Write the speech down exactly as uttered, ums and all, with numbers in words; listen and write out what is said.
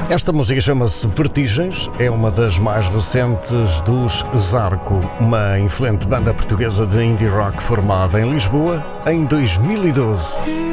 Esta música chama-se Vertigens, é uma das mais recentes dos Zarco, uma influente banda portuguesa de indie rock formada em Lisboa em dois mil e doze.